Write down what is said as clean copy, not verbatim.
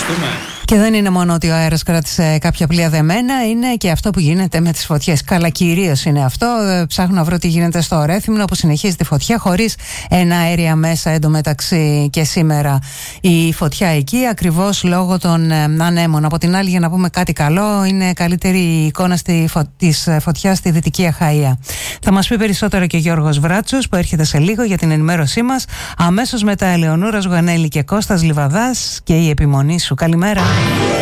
Ευχαριστούμε. Και δεν είναι μόνο ότι ο αέρας κράτησε κάποια πλοία δεμένα, είναι και αυτό που γίνεται με τις φωτιές. Καλά, κυρίως είναι αυτό. Ψάχνω να βρω τι γίνεται στο Ρέθυμνο, που συνεχίζει τη φωτιά χωρίς ένα αέρια μέσα εντωμεταξύ και σήμερα η φωτιά εκεί, ακριβώς λόγω των ανέμων. Από την άλλη, για να πούμε κάτι καλό, είναι καλύτερη η εικόνα της φωτιάς στη Δυτική Αχαΐα. Θα μας πει περισσότερο και ο Γιώργος Βράτσος, που έρχεται σε λίγο για την ενημέρωσή μας. Αμέσως μετά Ελεονούρα Ζουγανέλη και Κώστας Λιβαδάς και η επιμονή σου. Καλημέρα.